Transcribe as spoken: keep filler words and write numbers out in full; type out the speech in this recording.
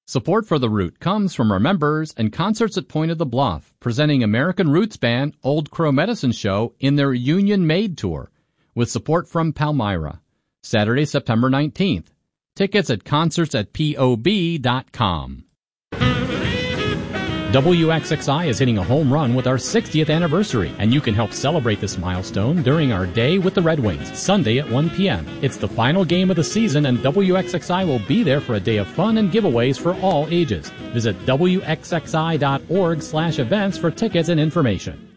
Support for The Root comes from our members and Concerts at Point of the Bluff, presenting American roots band Old Crow Medicine Show in their Union Made Tour, with support from Palmyra. Saturday, September nineteenth. Tickets at concerts at P O B dot com. W X X I is hitting a home run with our sixtieth anniversary, and you can help celebrate this milestone during our Day with the Red Wings, Sunday at one p.m. It's the final game of the season, and W X X I will be there for a day of fun and giveaways for all ages. Visit W X X I dot org slash events for tickets and information.